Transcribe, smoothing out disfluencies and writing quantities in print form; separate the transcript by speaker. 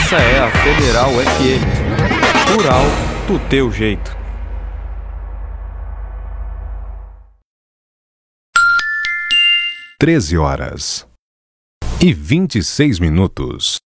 Speaker 1: Essa é a Federal FM. Rural do teu jeito.
Speaker 2: 13h26.